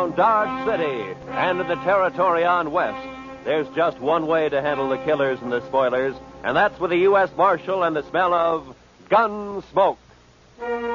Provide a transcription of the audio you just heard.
around Dodge City and in the territory on west, there's just one way to handle the killers and the spoilers, and that's with a U.S. Marshal and the smell of gun smoke.